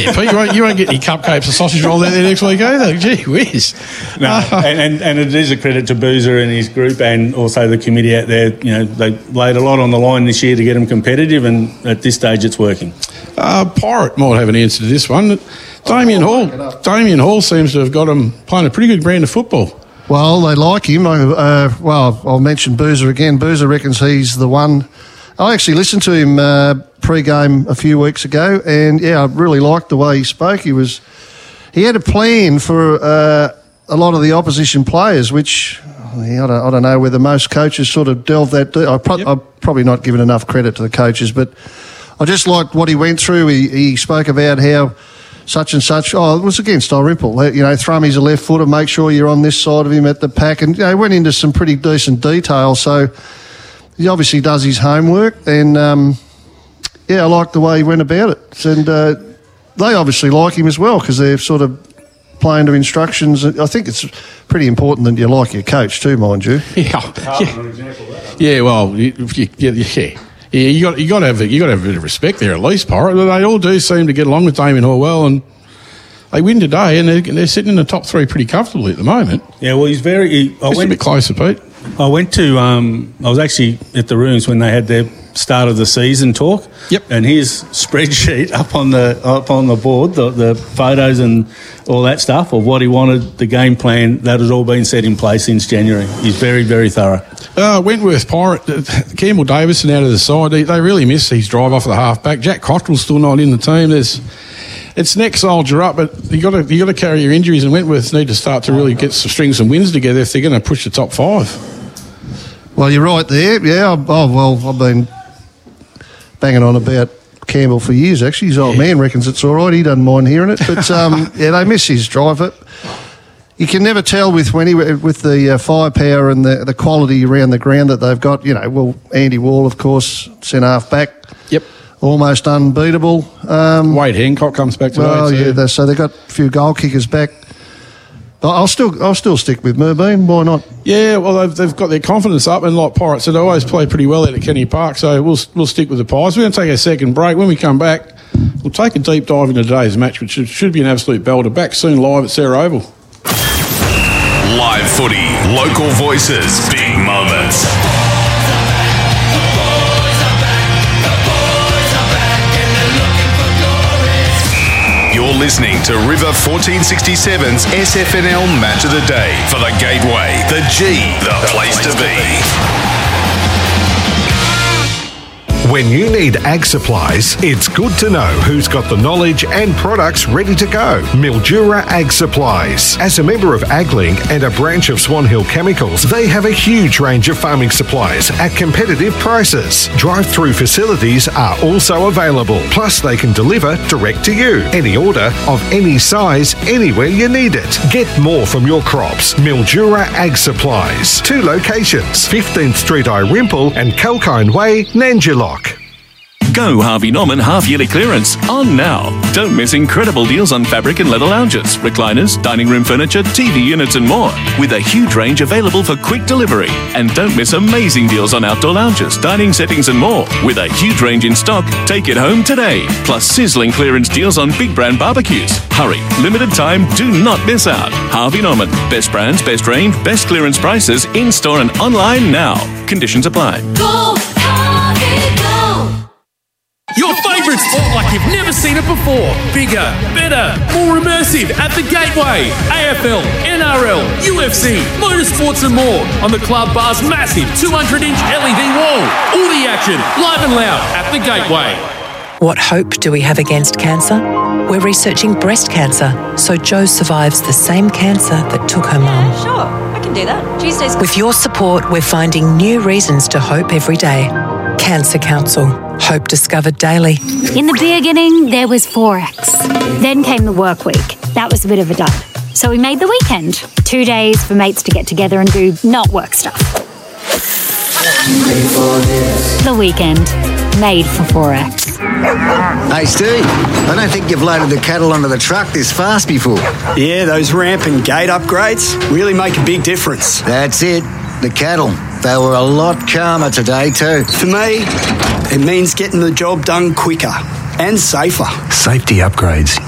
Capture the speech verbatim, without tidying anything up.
Pete. You won't, you won't get any cupcakes or sausage roll out there next week either. Gee whiz. No, and, and, and it is a credit to Boozer and his group and also the committee out there. You know, they laid a lot on the line this year to get them competitive, and at this stage it's working. Uh, Pirate might have an answer to this one. Damien Hall. Damien Hall seems to have got him playing a pretty good brand of football. Well, they like him. Uh, well, I'll mention Boozer again. Boozer reckons he's the one. I actually listened to him uh, pre-game a few weeks ago, and yeah, I really liked the way he spoke. He was, he had a plan for uh, a lot of the opposition players, which I don't, I don't know whether most coaches sort of delve that deep. I pro- yep. I'm probably not giving enough credit to the coaches, but I just liked what he went through. He, he spoke about how such and such, oh, it was against Dalrymple. You know, Thrumy's a left footer, make sure you're on this side of him at the pack. And, you know, he went into some pretty decent detail. So he obviously does his homework. And, um, yeah, I like the way he went about it. And uh, they obviously like him as well because they're sort of playing to instructions. I think it's pretty important that you like your coach too, mind you. Yeah, yeah. yeah well, you, you, yeah. Yeah, you got you got to have you got to have a bit of respect there at least, Pirate. They all do seem to get along with Damien Hall well, and they win today, and they're, they're sitting in the top three pretty comfortably at the moment. Yeah, well, he's very. He, I Just went a bit closer, Pete. I went to. Um, I was actually at the rooms when they had their start of the season talk. Yep. And his spreadsheet up on the up on the board, the, the photos and all that stuff of what he wanted, the game plan, that has all been set in place since January. He's very, very thorough. Uh, Wentworth Pirate, uh, Campbell Davison out of the side. They, they really miss his drive off the half back. Jack Cottrell's still not in the team. There's, it's next soldier up, but you got to you got to carry your injuries, and Wentworth need to start to really get some, string some wins together if they're going to push the top five. Well, you're right there. Yeah. Oh well, I've been banging on about Campbell for years, actually. His old yeah. man reckons it's all right. He doesn't mind hearing it. But, um, yeah, they miss his driver. You can never tell with when he, with the uh, firepower and the, the quality around the ground that they've got. You know, well, Andy Wall, of course, centre-half back. Yep. Almost unbeatable. Um, Wade Hancock comes back today. Well, yeah, they, so they've got a few goal kickers back. I'll still, I'll still stick with Merbeen. Why not? Yeah, well, they've, they've got their confidence up, and like Pirates said, they always play pretty well out at Kenny Park. So we'll we'll stick with the Pies. We're going to take a second break. When we come back, we'll take a deep dive into today's match, which should, should be an absolute belter. Back soon, live at Sarah Oval. Live footy, local voices, big moments. You're listening to River fourteen sixty-seven's S F N L Match of the Day for the Gateway, the G, the, the place, place to be. be. When you need ag supplies, it's good to know who's got the knowledge and products ready to go. Mildura Ag Supplies. As a member of AgLink and a branch of Swan Hill Chemicals, they have a huge range of farming supplies at competitive prices. Drive-through facilities are also available. Plus, they can deliver direct to you. Any order of any size, anywhere you need it. Get more from your crops. Mildura Ag Supplies. Two locations, fifteenth Street Irimple and Kalkine Way, Nanjilock. Go Harvey Norman half-yearly clearance on now. Don't miss incredible deals on fabric and leather lounges, recliners, dining room furniture, T V units and more, with a huge range available for quick delivery. And don't miss amazing deals on outdoor lounges, dining settings and more, with a huge range in stock. Take it home today. Plus sizzling clearance deals on big brand barbecues. Hurry, limited time, do not miss out. Harvey Norman, best brands, best range, best clearance prices, in-store and online now. Conditions apply. Go Harvey, go! Your favourite sport like you've never seen it before. Bigger, better, more immersive at the Gateway. A F L, N R L, U F C, motorsports and more on the Club Bar's massive two hundred inch L E D wall. All the action, live and loud at the Gateway. What hope do we have against cancer? We're researching breast cancer, so Jo survives the same cancer that took her mum. Yeah, sure, I can do that. Tuesdays. With your support, we're finding new reasons to hope every day. Cancer Council. Hope discovered daily. In the beginning, there was Forex. Then came the work week. That was a bit of a dud. So we made the weekend. Two days for mates to get together and do not work stuff. The weekend. Made for Forex. Hey, Steve, I don't think you've loaded the cattle onto the truck this fast before. Yeah, those ramp and gate upgrades really make a big difference. That's it. The cattle. They were a lot calmer today too. For me, it means getting the job done quicker and safer. Safety upgrades